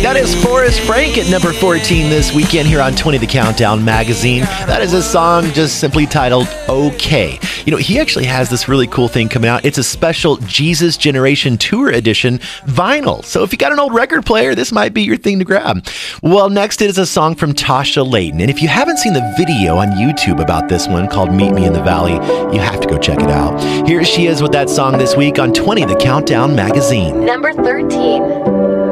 That is Forrest Frank at number 14 this weekend here on 20 The Countdown magazine. That is a song just simply titled Okay. You know, he actually has this really cool thing coming out. It's a special Jesus Generation Tour Edition vinyl. So if you got an old record player, this might be your thing to grab. Well, next is a song from Tasha Layton. And if you haven't seen the video on YouTube about this one called Meet Me in the Valley, you have to go check it out. Here she is with that song this week on 20 The Countdown magazine. Number 13.